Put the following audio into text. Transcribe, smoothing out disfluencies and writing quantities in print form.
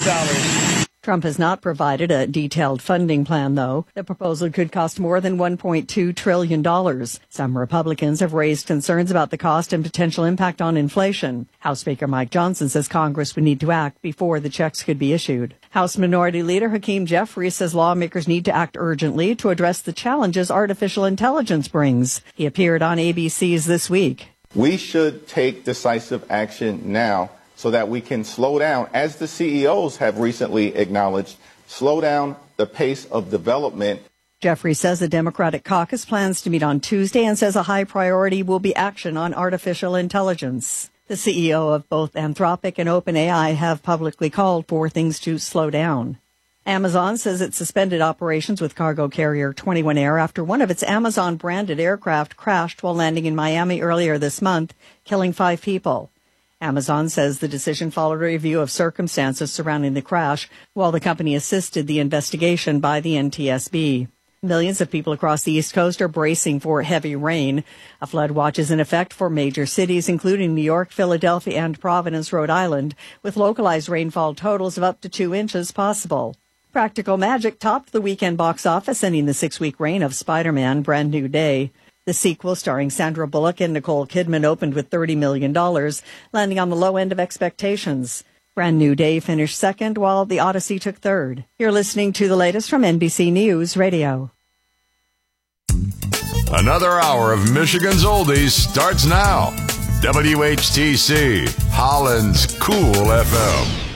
salary. Trump has not provided a detailed funding plan, though. The proposal could cost more than $1.2 trillion. Some Republicans have raised concerns about the cost and potential impact on inflation. House Speaker Mike Johnson says Congress would need to act before the checks could be issued. House Minority Leader Hakeem Jeffries says lawmakers need to act urgently to address the challenges artificial intelligence brings. He appeared on ABC's This Week. We should take decisive action now so that we can slow down, as the CEOs have recently acknowledged, slow down the pace of development. Jeffries says the Democratic caucus plans to meet on Tuesday and says a high priority will be action on artificial intelligence. The CEO of both Anthropic and OpenAI have publicly called for things to slow down. Amazon says it suspended operations with cargo carrier 21 Air after one of its Amazon-branded aircraft crashed while landing in Miami earlier this month, killing 5 people. Amazon says the decision followed a review of circumstances surrounding the crash, while the company assisted the investigation by the NTSB. Millions of people across the East Coast are bracing for heavy rain. A flood watch is in effect for major cities, including New York, Philadelphia, and Providence, Rhode Island, with localized rainfall totals of up to 2 inches possible. Practical Magic topped the weekend box office, ending the 6-week reign of Spider-Man: Brand New Day. The sequel, starring Sandra Bullock and Nicole Kidman, opened with $30 million, landing on the low end of expectations. Brand New Day finished second, while The Odyssey took third. You're listening to the latest from NBC News Radio. Another hour of Michigan's Oldies starts now. WHTC, Holland's Cool FM.